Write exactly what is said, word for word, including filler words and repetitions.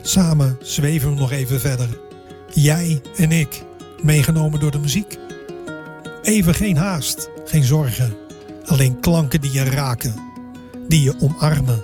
Samen zweven we nog even verder. Jij en ik, meegenomen door de muziek. Even geen haast, geen zorgen. Alleen klanken die je raken, die je omarmen.